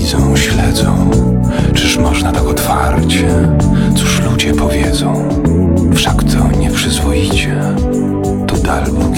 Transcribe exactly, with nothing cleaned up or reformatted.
widzą, śledzą. Czyż można tak otwarcie? Cóż ludzie powiedzą? Wszak to nieprzyzwoicie. To dal Bóg